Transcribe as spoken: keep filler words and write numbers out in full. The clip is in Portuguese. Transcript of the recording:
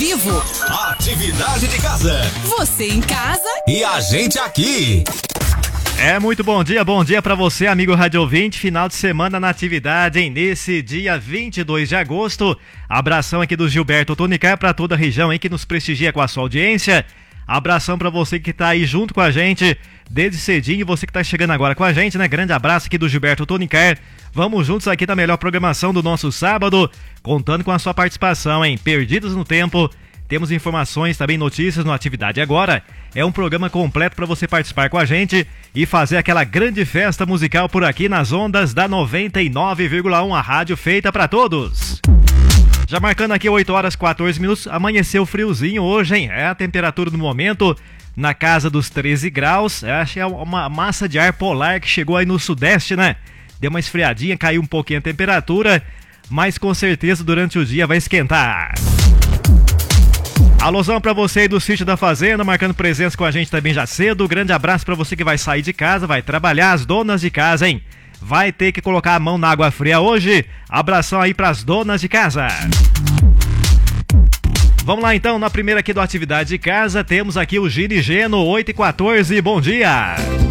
vivo. Atividade de casa. Você em casa e a gente aqui. É, muito bom dia, bom dia pra você, amigo rádio ouvinte. Final de semana na atividade, hein? Nesse dia vinte e dois de agosto. Abração aqui do Gilberto Tonicar pra toda a região, hein, que nos prestigia com a sua audiência. Abração pra você que tá aí junto com a gente desde cedinho, você que tá chegando agora com a gente, né? Grande abraço aqui do Gilberto Tonicar. Vamos juntos aqui na melhor programação do nosso sábado, contando com a sua participação, hein? Perdidos no tempo, temos informações, também notícias no Atividade Agora. É um programa completo para você participar com a gente e fazer aquela grande festa musical por aqui nas ondas da noventa e nove vírgula um, a rádio feita para todos. Já marcando aqui oito horas e quatorze minutos, amanheceu friozinho hoje, hein? É a temperatura no momento na casa dos treze graus. Eu acho que é uma massa de ar polar que chegou aí no sudeste, né? Deu uma esfriadinha, caiu um pouquinho a temperatura, mas com certeza durante o dia vai esquentar. Alôzão pra você aí do Sítio da Fazenda, marcando presença com a gente também já cedo. Grande abraço pra você que vai sair de casa, vai trabalhar, as donas de casa, hein? Vai ter que colocar a mão na água fria hoje. Abração aí pras donas de casa. Vamos lá então, na primeira aqui do Atividade de Casa, temos aqui o Gino e Geno, oito e quatorze, bom dia.